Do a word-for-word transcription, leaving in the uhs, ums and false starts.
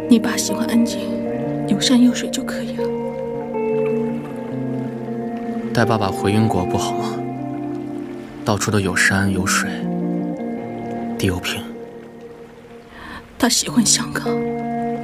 你爸喜欢安静、有山有水就可以了。 带爸爸回英国不好吗？到处都有山有水，地又平。 他喜欢香港。